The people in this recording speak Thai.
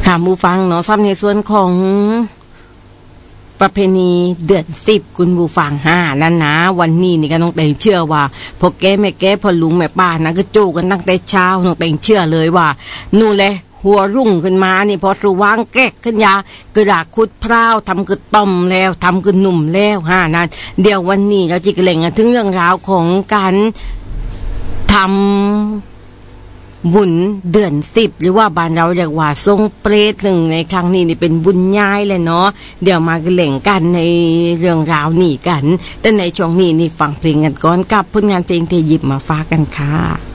ค่ะผู้ฟังเนาะซ้ำในส่วนของประเพณีเดือน10คุณผู้ฟัง5นั่นนะวันนี้นี่ก็ต้องแต่งเชื่อว่าพอแกแม่แกพอลุงแม่ป้านะก็จู้กันตั้งแต่เช้าต้องแต่งเชื่อเลยว่านู่นแหละหัวรุ่งขึ้นมานี่พอสว่างแก๊กขึ้นยากระดาษคุดพร้าวทำกระต้มแล้วทำกระหนุ่มแล้วนั่นเดี๋ยววันนี้เราจะเล่นกันถึงเรื่องราวของการทำบุญเดือน10หรือว่าบ้านเราเรียกว่าทรงเปรตหนึ่งในครั้งนี้นี่เป็นบุญย้ายเลยเนาะเดี๋ยวมาเล่นกันในเรื่องราวนี้กันแต่ในช่วงนี้นี่ฟังเพลงกันก่อนกับผลงานเพลงที่หยิบมาฝากกันค่ะ